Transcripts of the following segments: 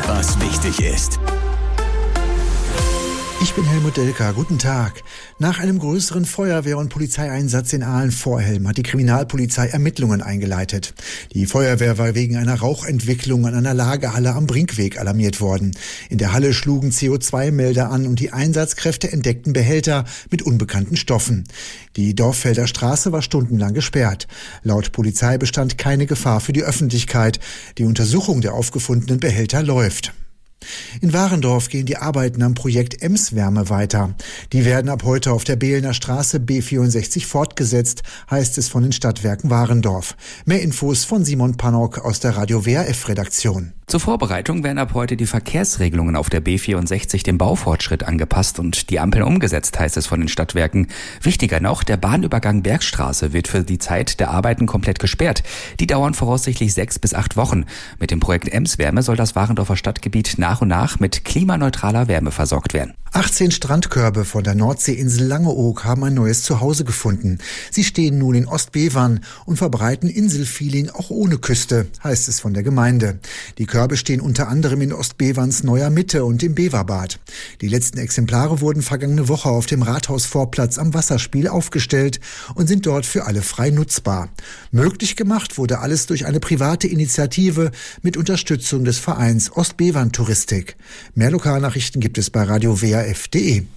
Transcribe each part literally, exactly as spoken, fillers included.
was wichtig ist. Ich bin Helmut Delka, guten Tag. Nach einem größeren Feuerwehr- und Polizeieinsatz in Ahlen-Vorhelm hat die Kriminalpolizei Ermittlungen eingeleitet. Die Feuerwehr war wegen einer Rauchentwicklung an einer Lagerhalle am Brinkweg alarmiert worden. In der Halle schlugen C O zwei Melder an und die Einsatzkräfte entdeckten Behälter mit unbekannten Stoffen. Die Dorffelder Straße war stundenlang gesperrt. Laut Polizei bestand keine Gefahr für die Öffentlichkeit. Die Untersuchung der aufgefundenen Behälter läuft. In Warendorf gehen die Arbeiten am Projekt Emswärme weiter. Die werden ab heute auf der Behlener Straße B vierundsechzig fortgesetzt, heißt es von den Stadtwerken Warendorf. Mehr Infos von Simon Pannock aus der Radio W R F-Redaktion. Zur Vorbereitung werden ab heute die Verkehrsregelungen auf der B vierundsechzig dem Baufortschritt angepasst und die Ampeln umgesetzt, heißt es von den Stadtwerken. Wichtiger noch, der Bahnübergang Bergstraße wird für die Zeit der Arbeiten komplett gesperrt. Die dauern voraussichtlich sechs bis acht Wochen. Mit dem Projekt Emswärme soll das Warendorfer Stadtgebiet nach und nach mit klimaneutraler Wärme versorgt werden. achtzehn Strandkörbe von der Nordseeinsel Langeoog haben ein neues Zuhause gefunden. Sie stehen nun in Ostbevern und verbreiten Inselfeeling auch ohne Küste, heißt es von der Gemeinde. Die Körbe stehen unter anderem in Ostbeverns Neuer Mitte und im Beverbad. Die letzten Exemplare wurden vergangene Woche auf dem Rathausvorplatz am Wasserspiel aufgestellt und sind dort für alle frei nutzbar. Möglich gemacht wurde alles durch eine private Initiative mit Unterstützung des Vereins Ostbevern Touristik. Mehr Lokalnachrichten gibt es bei radio w r f punkt d e.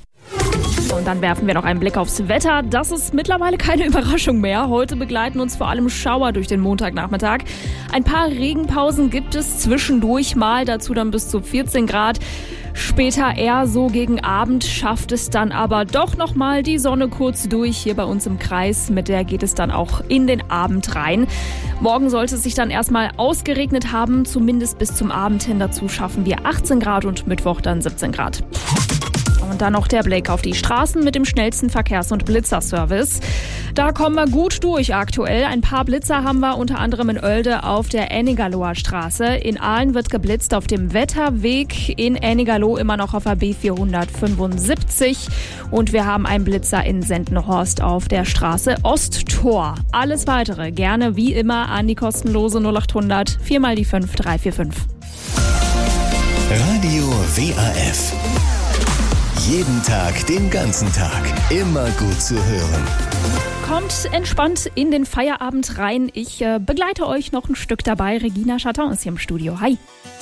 Und dann werfen wir noch einen Blick aufs Wetter. Das ist mittlerweile keine Überraschung mehr. Heute begleiten uns vor allem Schauer durch den Montagnachmittag. Ein paar Regenpausen gibt es zwischendurch mal, dazu dann bis zu vierzehn Grad. Später eher so gegen Abend schafft es dann aber doch nochmal die Sonne kurz durch hier bei uns im Kreis. Mit der geht es dann auch in den Abend rein. Morgen sollte es sich dann erstmal ausgeregnet haben, zumindest bis zum Abend hin. Dazu schaffen wir achtzehn Grad und Mittwoch dann siebzehn Grad. Und dann noch der Blick auf die Straßen mit dem schnellsten Verkehrs- und Blitzerservice. Da kommen wir gut durch aktuell. Ein paar Blitzer haben wir unter anderem in Oelde auf der Ennigaloer Straße. In Aalen wird geblitzt auf dem Wetterweg, in Ennigaloh immer noch auf der B vierhundertfünfundsiebzig. Und wir haben einen Blitzer in Sendenhorst auf der Straße Osttor. Alles Weitere gerne wie immer an die kostenlose null acht hundert vier mal die fünf drei vier fünf. Radio W A F. Jeden Tag, den ganzen Tag. Immer gut zu hören. Kommt entspannt in den Feierabend rein. Ich äh, begleite euch noch ein Stück dabei. Regina Chatton ist hier im Studio. Hi.